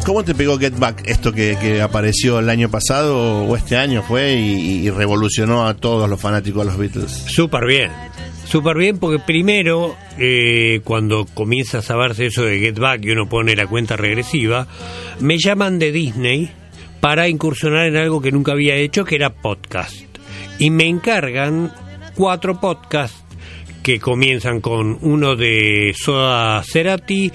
¿Cómo te pegó Get Back, esto que apareció el año pasado o este año fue y revolucionó a todos los fanáticos de los Beatles? Súper bien, porque primero, cuando comienza a saberse eso de Get Back y uno pone la cuenta regresiva, me llaman de Disney para incursionar en algo que nunca había hecho, que era podcast. Y me encargan 4 podcasts que comienzan con uno de Soda Cerati,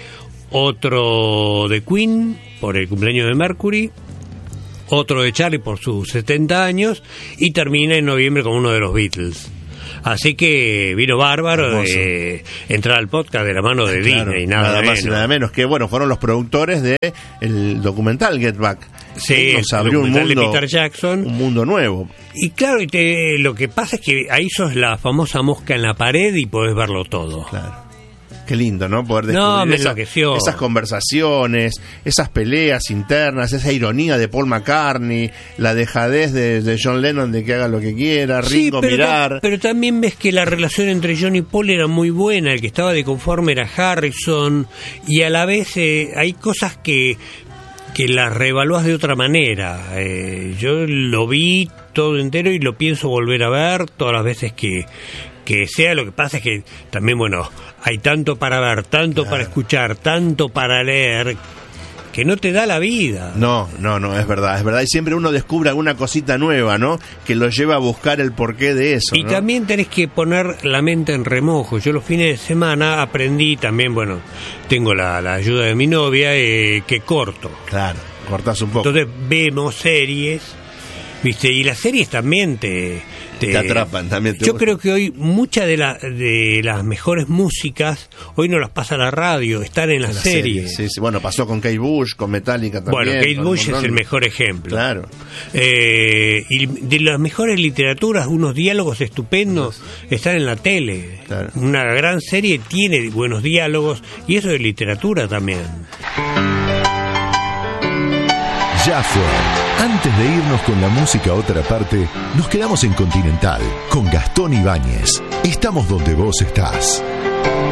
otro de Queen por el cumpleaños de Mercury, otro de Charlie por sus 70 años y termina en noviembre con uno de los Beatles. Así que vino bárbaro entrar al podcast de la mano de Disney, nada más y nada menos, que bueno, fueron los productores de el documental Get Back. Sí, nos abrió un mundo de Peter Jackson, un mundo nuevo. Y claro, lo que pasa es que ahí sos la famosa mosca en la pared y podés verlo todo. Claro. Qué lindo, ¿no? Poder descubrir esas conversaciones, esas peleas internas, esa ironía de Paul McCartney, la dejadez de John Lennon de que haga lo que quiera, Ringo mirar. Pero también ves que la relación entre John y Paul era muy buena, el que estaba de conforme era Harrison, y a la vez hay cosas que las reevaluás de otra manera. Yo lo vi todo entero y lo pienso volver a ver todas las veces que sea. Lo que pasa es que también, bueno, hay tanto para ver, tanto para escuchar, tanto para leer, que no te da la vida. No, es verdad. Y siempre uno descubre alguna cosita nueva, ¿no? Que lo lleva a buscar el porqué de eso, y ¿no? También tenés que poner la mente en remojo. Yo los fines de semana aprendí también, bueno, tengo la ayuda de mi novia, que corto. Claro, cortás un poco. Entonces vemos series, ¿viste? Y las series también te atrapan, también yo creo que hoy muchas de las mejores músicas hoy no las pasa la radio, están en las series. Sí. Bueno, pasó con Kate Bush, con Metallica también. Bueno, Kate Bush es el mejor ejemplo. Claro. Y de las mejores literaturas, unos diálogos estupendos están en la tele. Claro. Una gran serie tiene buenos diálogos y eso es literatura también. Ya fue. Antes de irnos con la música a otra parte, nos quedamos en Continental con Gastón Ibáñez. Estamos donde vos estás.